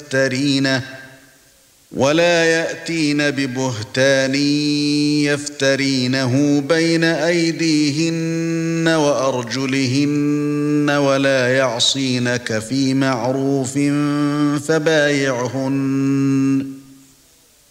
ولا يأتين ببهتان يفترينه بين أيديهن وأرجلهن ولا يعصينك في معروف فبايعهن